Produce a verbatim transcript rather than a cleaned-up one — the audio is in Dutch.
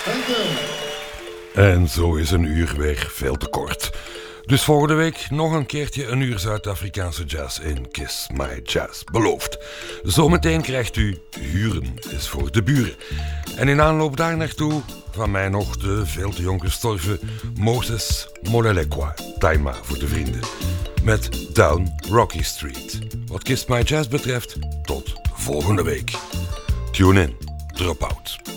En zo is een uur weer veel te kort. Dus volgende week nog een keertje een uur Zuid-Afrikaanse jazz in Kiss My Jazz. Beloofd. Zometeen krijgt u Huren is voor de buren. En in aanloop daar naartoe van mij nog de veel te jong gestorven Moses Molelekwa. Taima voor de vrienden. Met Down Rocky Street. Wat Kiss My Jazz betreft, tot volgende week. Tune in. Drop out.